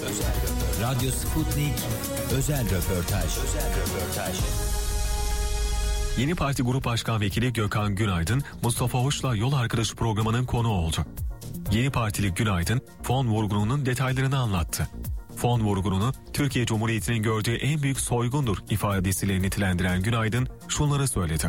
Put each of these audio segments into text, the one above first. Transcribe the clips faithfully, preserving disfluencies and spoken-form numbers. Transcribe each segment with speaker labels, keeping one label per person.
Speaker 1: Radyo Sputnik özel röportaj. Özel röportaj.
Speaker 2: Yeni Parti Grup Başkan Vekili Gökhan Günaydın, Mustafa Hoş'la Yol Arkadaşı programının konuğu oldu. Yeni Partili Günaydın, fon vurgununun detaylarını anlattı. Fon vurgununu Türkiye Cumhuriyeti'nin gördüğü en büyük soygundur ifadesiyle nitelendiren Günaydın şunları söyledi.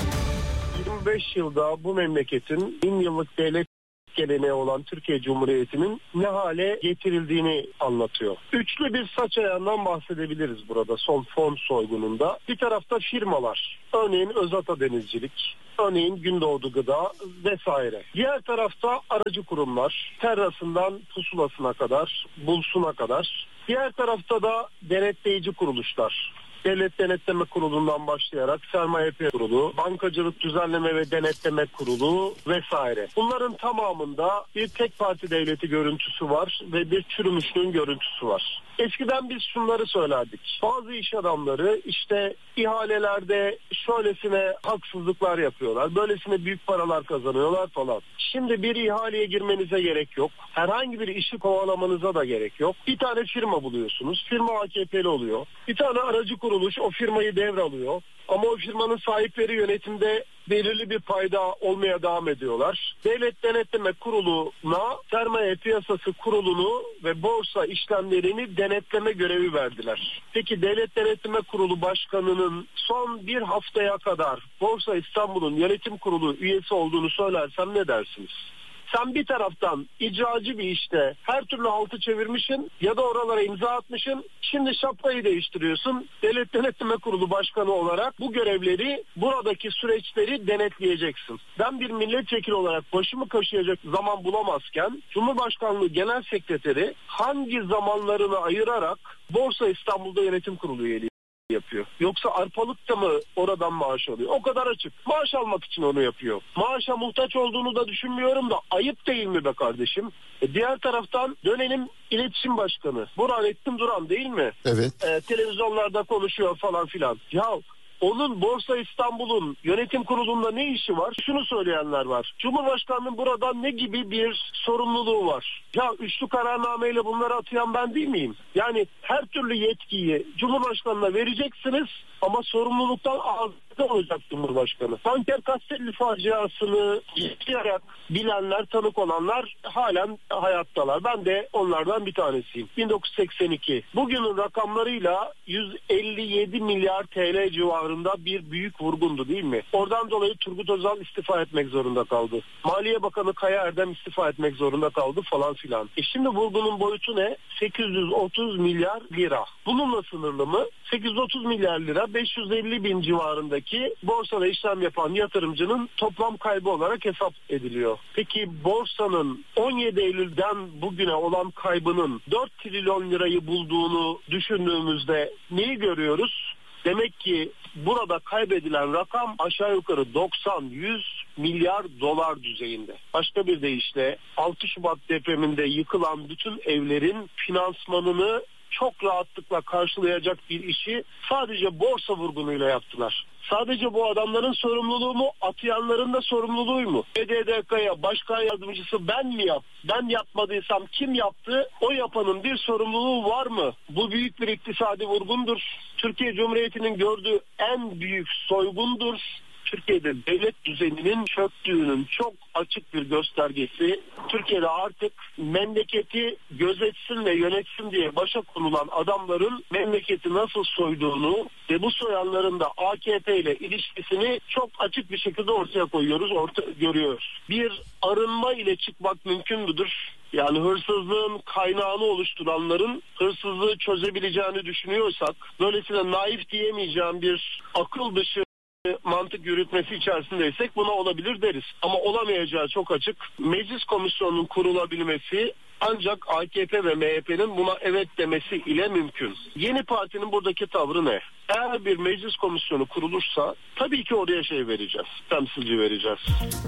Speaker 3: yirmi beş yılda bu memleketin bin yıllık devlet geleneği olan Türkiye Cumhuriyeti'nin ne hale getirildiğini anlatıyor. Üçlü bir saç ayağından bahsedebiliriz burada son fon soygununda. Bir tarafta firmalar, örneğin Özata Denizcilik, örneğin Gündoğdu Gıda vesaire. Diğer tarafta aracı kurumlar, Terras'ından Pusulası'na kadar, Bulsun'a kadar. Diğer tarafta da denetleyici kuruluşlar. Devlet Denetleme Kurulu'ndan başlayarak Sermaye Piyasası Kurulu, Bankacılık Düzenleme ve Denetleme Kurulu vesaire. Bunların tamamında bir tek parti devleti görüntüsü var ve bir çürümüşlüğün görüntüsü var. Eskiden biz şunları söylerdik. Bazı iş adamları işte ihalelerde şöylesine haksızlıklar yapıyorlar, böylesine büyük paralar kazanıyorlar falan. Şimdi bir ihaleye girmenize gerek yok. Herhangi bir işi kovalamanıza da gerek yok. Bir tane firma buluyorsunuz. Firma A K P'li oluyor. Bir tane aracı kuruluş o firmayı devralıyor. Ama o firmanın sahipleri yönetimde belirli bir payda olmaya devam ediyorlar. Devlet Denetleme Kurulu'na Sermaye Piyasası Kurulu'nu ve borsa işlemlerini denetleme görevi verdiler. Peki Devlet Denetleme Kurulu Başkanı'nın son bir haftaya kadar Borsa İstanbul'un yönetim kurulu üyesi olduğunu söylersem ne dersiniz? Sen bir taraftan icracı bir işte her türlü haltı çevirmişsin ya da oralara imza atmışsın. Şimdi şapkayı değiştiriyorsun. Devlet Denetleme Kurulu Başkanı olarak bu görevleri, buradaki süreçleri denetleyeceksin. Ben bir milletvekili olarak başımı kaşıyacak zaman bulamazken Cumhurbaşkanlığı Genel Sekreteri hangi zamanlarını ayırarak Borsa İstanbul'da yönetim kurulu üyeliği yapıyor? Yoksa arpalıkta mı oradan maaş alıyor? O kadar açık. Maaş almak için onu yapıyor. Maaşa muhtaç olduğunu da düşünmüyorum da ayıp değil mi be kardeşim? E diğer taraftan dönelim iletişim başkanı. Burhanettin Duran değil mi?
Speaker 4: Evet.
Speaker 3: E, televizyonlarda konuşuyor falan filan. Ya onun Borsa İstanbul'un yönetim kurulunda ne işi var? Şunu söyleyenler var. Cumhurbaşkanının buradan ne gibi bir sorumluluğu var? Ya üçlü kararnameyle bunları atayan ben değil miyim? Yani her türlü yetkiyi Cumhurbaşkanı'na vereceksiniz ama sorumluluktan azade olacak Cumhurbaşkanı. Tanker Kastelli faciasını yaşayarak bilenler, tanık olanlar halen hayattalar. Ben de onlardan bir tanesiyim. bin dokuz yüz seksen iki. Bugünün rakamlarıyla yüz elli yedi milyar T L civarında bir büyük vurgundu değil mi? Oradan dolayı Turgut Özal istifa etmek zorunda kaldı. Maliye Bakanı Kaya Erdem istifa etmek zorunda kaldı falan filan. E şimdi vurgunun boyutu ne? sekiz yüz otuz milyar lira. Bununla sınırlı mı? sekiz yüz otuz milyar lira beş yüz elli bin civarındaki borsada işlem yapan yatırımcının toplam kaybı olarak hesap ediliyor. Peki borsanın on yedi Eylül'den bugüne olan kaybının dört trilyon lirayı bulduğunu düşündüğümüzde neyi görüyoruz? Demek ki burada kaybedilen rakam aşağı yukarı doksan yüz milyar dolar düzeyinde. Başka bir deyişle altı Şubat depreminde yıkılan bütün evlerin finansmanını çok rahatlıkla karşılayacak bir işi sadece borsa vurgunuyla yaptılar. Sadece bu adamların sorumluluğu mu, atayanların da sorumluluğu mu? B D D K'ya başkan yardımcısı ben mi yaptım? Ben yapmadıysam kim yaptı? O yapanın bir sorumluluğu var mı? Bu büyük bir iktisadi vurgundur. Türkiye Cumhuriyeti'nin gördüğü en büyük soygundur. Türkiye'de devlet düzeninin çöktüğünün çok açık bir göstergesi. Türkiye'de artık memleketi gözetsin ve yönetsin diye başa konulan adamların memleketi nasıl soyduğunu ve bu soyanların da A K P ile ilişkisini çok açık bir şekilde ortaya koyuyoruz, orta görüyoruz. Bir arınma ile çıkmak mümkün müdür? Yani hırsızlığın kaynağını oluşturanların hırsızlığı çözebileceğini düşünüyorsak, böylesine naif diyemeyeceğim bir akıl dışı mantık yürütmesi içerisindeysek buna olabilir deriz. Ama olamayacağı çok açık. Meclis komisyonunun kurulabilmesi ancak A K P ve M H P'nin buna evet demesi ile mümkün. Yeni Parti'nin buradaki tavrı ne? Eğer bir meclis komisyonu kurulursa tabii ki oraya şey vereceğiz. Temsilci vereceğiz.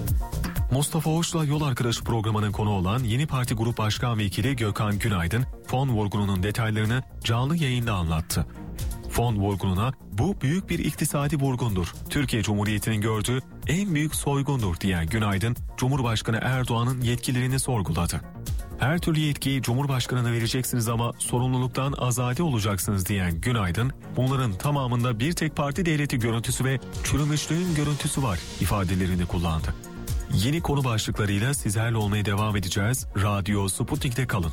Speaker 2: Mustafa Hoş'la Yol Arkadaşı programının konu olan Yeni Parti Grup Başkan Vekili Gökhan Günaydın, fon vurgununun detaylarını canlı yayında anlattı. Fon vurgununa bu büyük bir iktisadi vurgundur, Türkiye Cumhuriyeti'nin gördüğü en büyük soygundur diyen Günaydın, Cumhurbaşkanı Erdoğan'ın yetkilerini sorguladı. Her türlü yetkiyi Cumhurbaşkanı'na vereceksiniz ama sorumluluktan azade olacaksınız diyen Günaydın, bunların tamamında bir tek parti devleti görüntüsü ve çürümüşlüğün görüntüsü var ifadelerini kullandı. Yeni konu başlıklarıyla sizlerle olmaya devam edeceğiz. Radyo Sputnik'te kalın.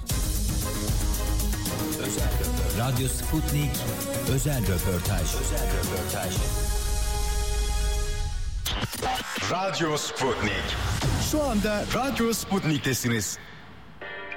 Speaker 1: Özel röportaj. Radyo Sputnik özel röportaj. Özel röportaj.
Speaker 4: Radyo Sputnik. Şu anda Radyo Sputnik'tesiniz.